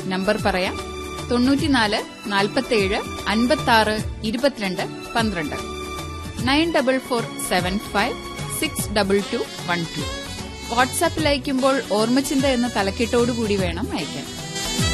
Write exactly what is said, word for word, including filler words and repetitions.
Number പറയാം: തൊണ്ണൂറ്റിനാല് നാൽപ്പത്തേഴ് അൻപത്താറ് ഇരുപത്തിരണ്ട് പന്ത്രണ്ട് nine double four seven five six double two one two. വാട്സാപ്പിൽ അയക്കുമ്പോൾ ഓർമ്മച്ചിന്ത എന്ന തലക്കെട്ടോടുകൂടി വേണം അയക്കാൻ.